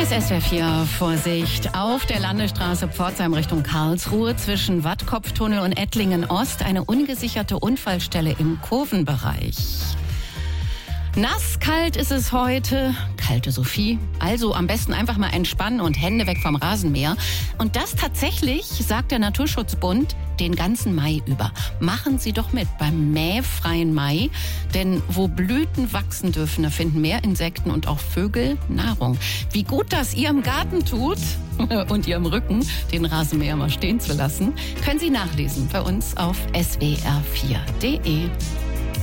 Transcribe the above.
ist SWR 4. Vorsicht. Auf der Landesstraße Pforzheim Richtung Karlsruhe zwischen Wattkopftunnel und Ettlingen Ost eine ungesicherte Unfallstelle im Kurvenbereich. Nasskalt ist es heute, kalte Sophie. Also am besten einfach mal entspannen und Hände weg vom Rasenmäher. Und das tatsächlich, sagt der Naturschutzbund, den ganzen Mai über. Machen Sie doch mit beim mähfreien Mai. Denn wo Blüten wachsen dürfen, da finden mehr Insekten und auch Vögel Nahrung. Wie gut das Ihrem Garten tut und Ihrem Rücken, den Rasenmäher mal stehen zu lassen, können Sie nachlesen bei uns auf swr4.de.